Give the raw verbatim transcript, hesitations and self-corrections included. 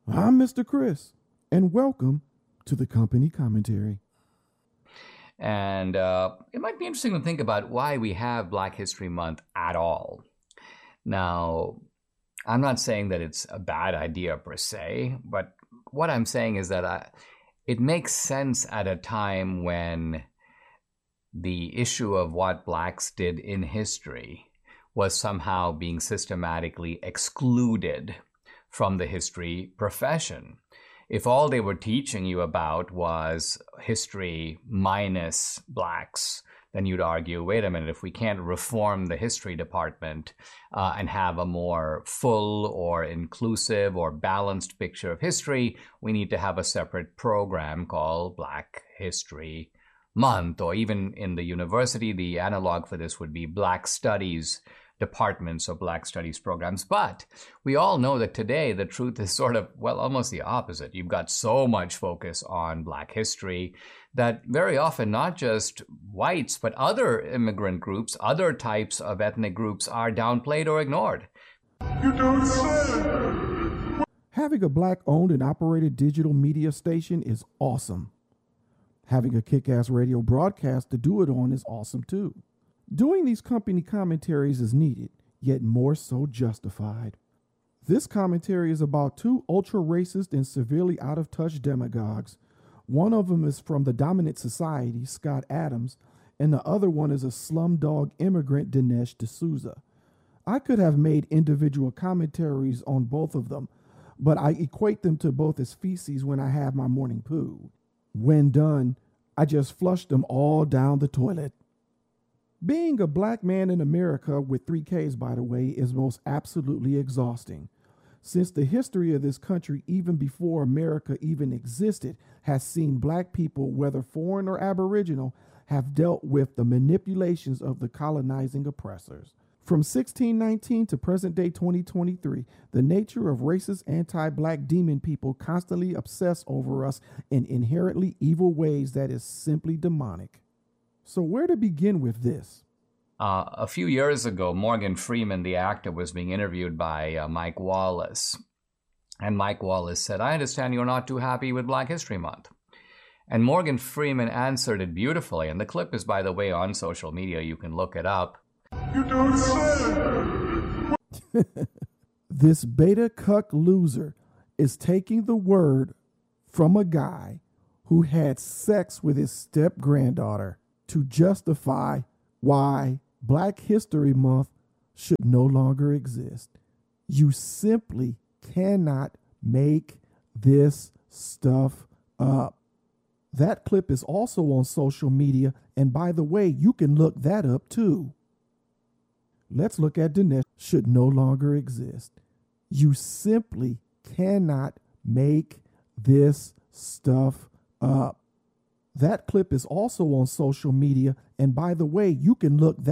I'm Mister Chris, and welcome to the company commentary. And uh, it might be interesting to think about why we have Black History Month at all. Now, I'm not saying that it's a bad idea per se, but what I'm saying is that I, it makes sense at a time when the issue of what blacks did in history was somehow being systematically excluded from the history profession. If all they were teaching you about was history minus blacks, then you'd argue, wait a minute, if we can't reform the history department uh, and have a more full or inclusive or balanced picture of history, we need to have a separate program called Black History Month. Or even in the university, the analog for this would be Black Studies departments or Black Studies programs. But we all know that today the truth is sort of, well, almost the opposite. You've got so much focus on Black history that very often not just whites, but other immigrant groups, other types of ethnic groups are downplayed or ignored. You don't say. Having a Black-owned and operated digital media station is awesome. Having a kick-ass radio broadcast to do it on is awesome too. Doing these company commentaries is needed, yet more so justified. This commentary is about two ultra-racist and severely out-of-touch demagogues. One of them is from the dominant society, Scott Adams, and the other one is a slumdog immigrant, Dinesh D'Souza. I could have made individual commentaries on both of them, but I equate them to both as feces when I have my morning poo. When done, I just flush them all down the toilet. Being a black man in America, with three Ks by the way, is most absolutely exhausting. Since the history of this country, even before America even existed, has seen black people, whether foreign or aboriginal, have dealt with the manipulations of the colonizing oppressors. From sixteen nineteen to present day twenty twenty-three, the nature of racist anti-black demon people constantly obsess over us in inherently evil ways that is simply demonic. So where to begin with this? Uh, a few years ago, Morgan Freeman, the actor, was being interviewed by uh, Mike Wallace. And Mike Wallace said, I understand you're not too happy with Black History Month. And Morgan Freeman answered it beautifully. And the clip is, by the way, on social media. You can look it up. You don't say. This beta cuck loser is taking the word from a guy who had sex with his step-granddaughter to justify why Black History Month should no longer exist. You simply cannot make this stuff up. That clip is also on social media, and by the way, you can look that up too. Let's look at Dinesh should no longer exist. You simply cannot make this stuff up. That clip is also on social media, and by the way, you can look that